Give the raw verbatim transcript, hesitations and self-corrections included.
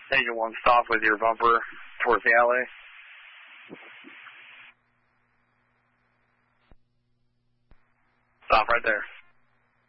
Agent one, stop with your bumper towards the alley. Stop right there.